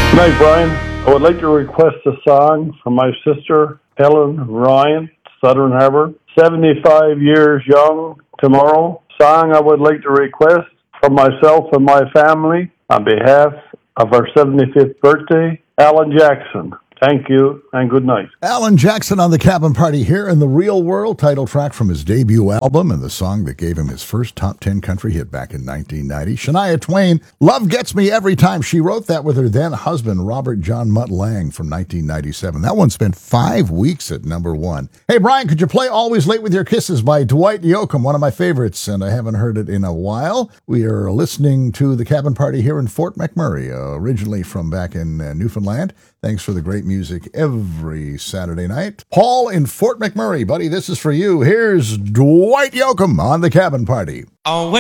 Good night, Brian. I would like to request a song from my sister, Ellen Ryan, Southern Harbor. 75 years young tomorrow. Song I would like to request from myself and my family on behalf of our 75th birthday, Alan Jackson. Thank you and good night. Alan Jackson on the Cabin Party here in the Real World, title track from his debut album and the song that gave him his first top 10 country hit back in 1990. Shania Twain, Love Gets Me Every Time. She wrote that with her then husband, Robert John Mutt Lang, from 1997. That one spent 5 weeks at number one. Hey, Brian, could you play Always Late With Your Kisses by Dwight Yoakam, one of my favorites, and I haven't heard it in a while. We are listening to the Cabin Party here in Fort McMurray, originally from back in Newfoundland. Thanks for the great music every Saturday night. Paul in Fort McMurray, buddy, this is for you. Here's Dwight Yoakam on the Cabin Party. Always